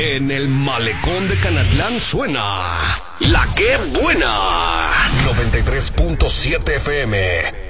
En el malecón de Canatlán suena La Que Buena. 93.7 FM.